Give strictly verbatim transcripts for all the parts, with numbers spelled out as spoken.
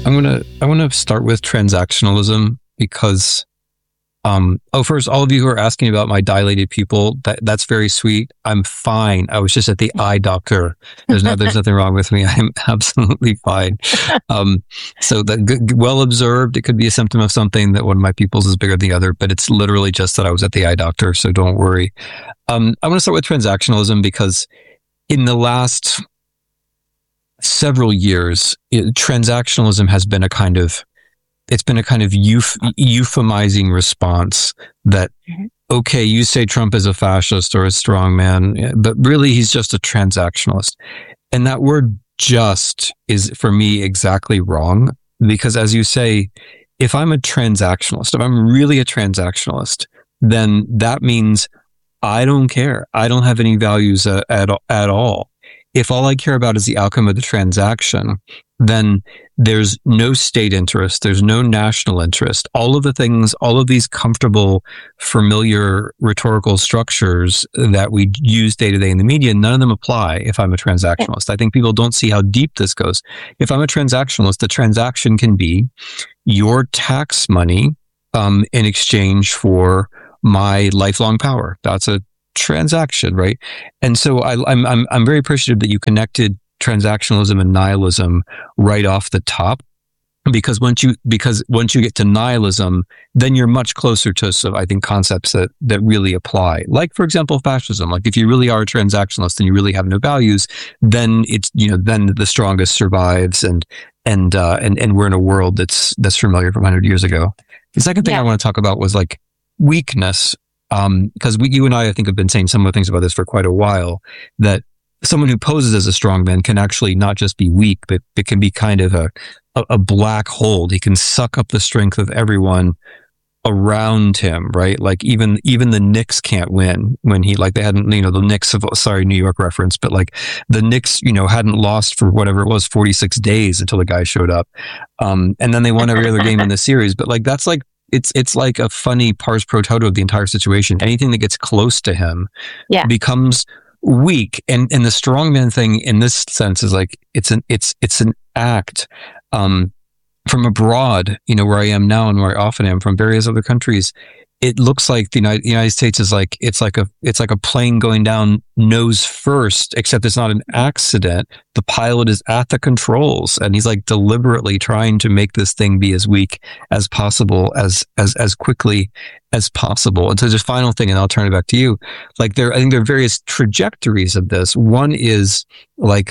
I'm gonna I want to start with transactionalism because um oh first, all of you who are asking about my dilated pupil, that that's very sweet. I'm fine. I was just at the eye doctor. There's no there's nothing wrong with me. I'm absolutely fine. Um so that g- well observed. It could be a symptom of something that one of my pupils is bigger than the other, but it's literally just that I was at the eye doctor, so don't worry. Um I want to start with transactionalism because in the last several years, it, transactionalism has been a kind of it's been a kind of euph- euphemizing response that, okay, you say Trump is a fascist or a strongman, but really he's just a transactionalist. And that word just is, for me, exactly wrong. Because as you say, if I'm a transactionalist, if I'm really a transactionalist, then that means I don't care. I don't have any values uh, at, at all. If all I care about is the outcome of the transaction, then there's no state interest, there's no national interest. All of the things, all of these comfortable, familiar rhetorical structures that we use day to day in the media, none of them apply if I'm a transactionalist. I think people don't see how deep this goes. If I'm a transactionalist, the transaction can be your tax money um, in exchange for my lifelong power. That's a transaction, right? And so I, I'm I'm I'm very appreciative that you connected transactionalism and nihilism right off the top, because once you because once you get to nihilism, then you're much closer to so I think concepts that that really apply. Like, for example, fascism. Like, if you really are a transactionalist and you really have no values, then it's you know then the strongest survives, and and uh, and and we're in a world that's that's familiar from one hundred years ago. The second thing Yeah. I want to talk about was like weakness. Um, because we, you and I, I think, have been saying similar things about this for quite a while, that someone who poses as a strongman can actually not just be weak, but it can be kind of a, a, a black hole. He can suck up the strength of everyone around him, right? Like even, even the Knicks can't win when he, like they hadn't, you know, the Knicks of, sorry, New York reference, but like the Knicks, you know, hadn't lost for whatever it was, forty-six days until the guy showed up. Um, and then they won every other game in the series. But like, that's like, It's it's like a funny pars pro toto of the entire situation. Anything that gets close to him Yeah. becomes weak. And and the strongman thing in this sense is like it's an it's it's an act um, from abroad, you know, where I am now and where I often am from various other countries. It looks like the United, United States is like it's like a it's like a plane going down nose first, except it's not an accident. The pilot is at the controls, and he's like deliberately trying to make this thing be as weak as possible, as as as quickly as possible. And so, just final thing, and I'll turn it back to you. Like there, I think there are various trajectories of this. One is like,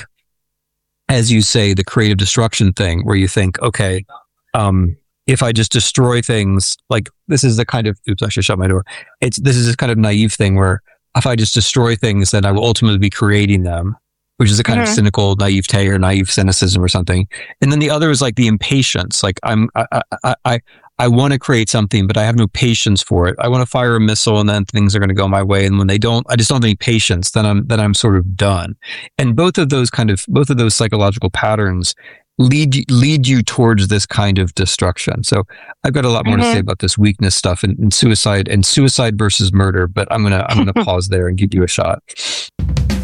as you say, the creative destruction thing, where you think, okay, um, if I just destroy things, like this is the kind of, oops, I should shut my door. It's, this is this kind of naive thing where if I just destroy things, then I will ultimately be creating them, which is a kind Mhm. of cynical naivete or naive cynicism or something. And then the other is like the impatience. Like I'm, I, I, I, I want to create something, but I have no patience for it. I want to fire a missile and then things are going to go my way. And when they don't, I just don't have any patience. Then I'm, then I'm sort of done. And both of those kind of, both of those psychological patterns lead you, lead you towards this kind of destruction. So I've got a lot more to say Mhm. about this weakness stuff and, and suicide and suicide versus murder, but I'm gonna I'm gonna pause there and give you a shot.